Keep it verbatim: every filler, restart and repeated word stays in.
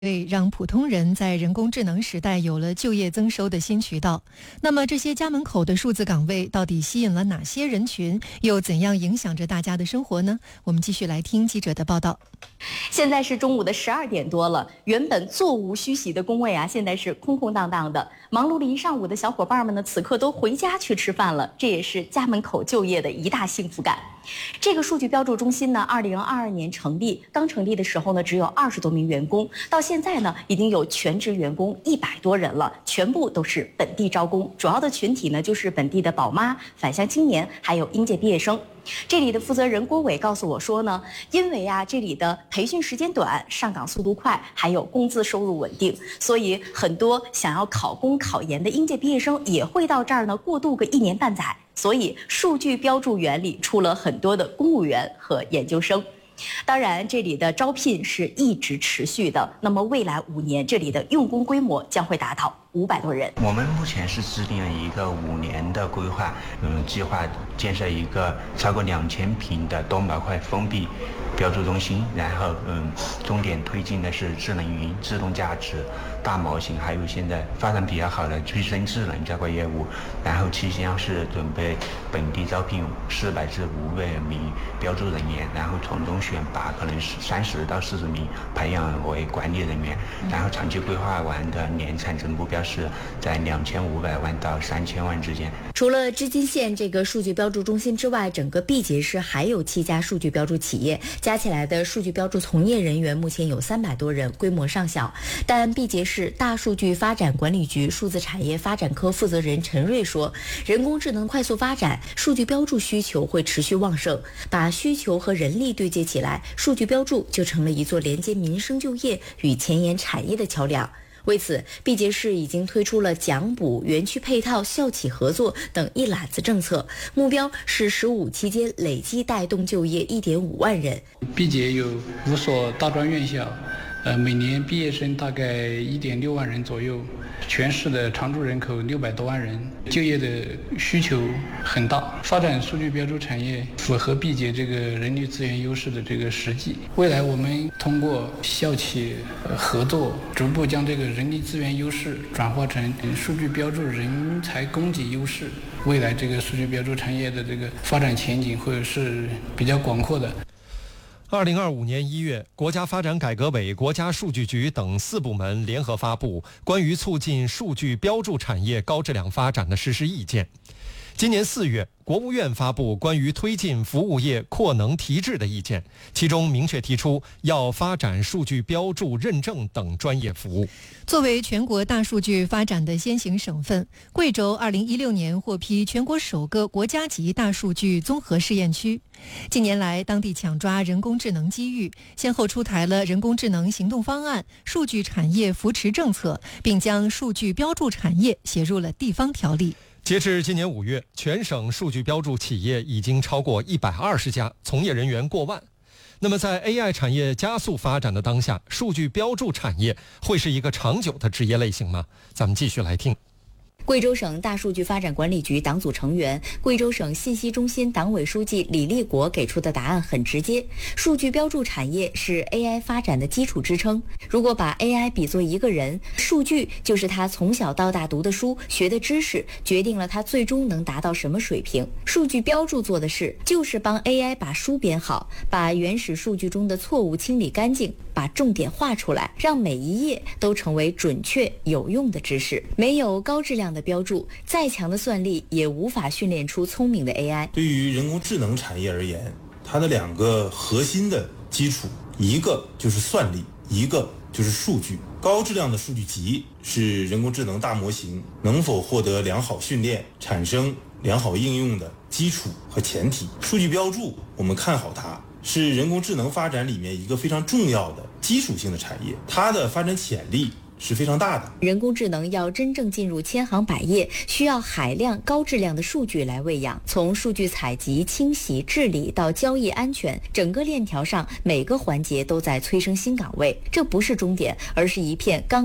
为让普通人在人工智能时代有了就业增收的新渠道。那么这些家门口的数字岗位到底吸引了哪些人群，又怎样影响着大家的生活呢？我们继续来听记者的报道。 现在是中午的十二点多了，原本座无虚席的工位啊，现在是空空荡荡的。忙碌了一上午的小伙伴们呢，此刻都回家去吃饭了，这也是家门口就业的一大幸福感。这个数据标注中心呢，二零二二年成立，刚成立的时候呢，只有二十多名员工，到现在呢，已经有全职员工一百多人了，全部都是本地招工，主要的群体呢，就是本地的宝妈、返乡青年，还有应届毕业生。这里的负责人郭伟告诉我说呢，因为啊，这里的培训时间短，上岗速度快，还有工资收入稳定，所以很多想要考公考研的应届毕业生也会到这儿呢过渡个一年半载。所以数据标注员里出了很多的公务员和研究生。当然，这里的招聘是一直持续的。那么未来五年，这里的用工规模将会达到五百多人。 我们目前是制定了一个五年的规划，嗯，计划建设一个超过两千平的多模块封闭标注中心，然后嗯，重点推进的是智能云、自动驾驶、大模型，还有现在发展比较好的具身智能这块业务。然后期间是准备本地招聘四百至五百名标注人员，然后从中选拔可能是三十到四十名培养为管理人员。然后长期规划完的年产值目标是在两千五百万到三千万之间。 除了织金县这个数据标注中心之外，整个毕节市还有七家数据标注企业，加起来的数据标注从业人员目前有三百多人，规模尚小。但毕节市大数据发展管理局数字产业发展科负责人陈瑞说，人工智能快速发展，数据标注需求会持续旺盛，把需求和人力对接起来，数据标注就成了一座连接民生就业与前沿产业的桥梁。为此，毕节市已经推出了奖补、园区配套、校企合作等一揽子政策，目标是十五期间累计带动就业一点五万人。 毕节有五所大专院校，呃，每年毕业生大概一点六万人左右，全市的常住人口六百多万人，就业的需求很大。发展数据标注产业符合毕节这个人力资源优势的这个实际。未来我们通过校企合作，逐步将这个人力资源优势转化成数据标注人才供给优势。未来这个数据标注产业的这个发展前景会是比较广阔的。 二零二五年一月，国家发展改革委、国家数据局等四部门联合发布关于促进数据标注产业高质量发展的实施意见。今年四月，国务院发布关于推进服务业扩能提质的意见，其中明确提出要发展数据标注认证等专业服务。 作为全国大数据发展的先行省份，贵州二零一六年获批全国首个国家级大数据综合试验区。近年来，当地抢抓人工智能机遇，先后出台了人工智能行动方案、数据产业扶持政策，并将数据标注产业写入了地方条例。 截至今年五月，全省数据标注企业已经超过一百二十家，从业人员过万。那么在 A I 产业加速发展的当下，数据标注产业会是一个长久的职业类型吗？咱们继续来听。 贵州省大数据发展管理局党组成员、贵州省信息中心党委书记李立国给出的答案很直接：数据标注产业是 A I 发展的基础支撑。如果把 A I 比作一个人，数据就是他从小到大读的书、学的知识，决定了他最终能达到什么水平。数据标注做的事就是帮 A I 把书编好，把原始数据中的错误清理干净，把重点画出来，让每一页都成为准确有用的知识。没有高质量的标注，再强的算力也无法训练出聪明的 A I。 对于人工智能产业而言，它的两个核心的基础，一个就是算力，一个就是数据。高质量的数据集是人工智能大模型能否获得良好训练、产生良好应用的基础和前提。数据标注，我们看好它，是人工智能发展里面一个非常重要的基础性的产业，它的发展潜力是非常大的。 人工智能要真正进入千行百业，需要海量高质量的数据来喂养。从数据采集、清洗、治理到交易安全，整个链条上每个环节都在催生新岗位。这不是终点，而是一片刚